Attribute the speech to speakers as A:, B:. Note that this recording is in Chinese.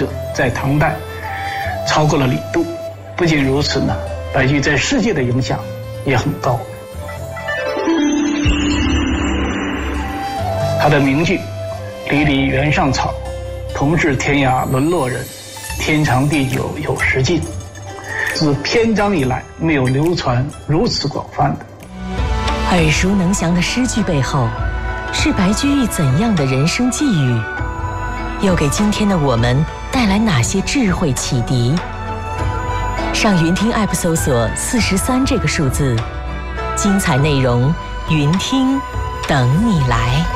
A: 者在唐代超过了李杜。不仅如此呢，白居易在世界的影响也很高。他的名句“离离原上草，同是天涯沦落人，天长地久有时尽”，自篇章以来没有流传如此广泛的。
B: 耳熟能详的诗句背后，是白居易怎样的人生际遇？又给今天的我们带来哪些智慧启迪？上云听 App 搜索43这个数字，精彩内容，云听等你来。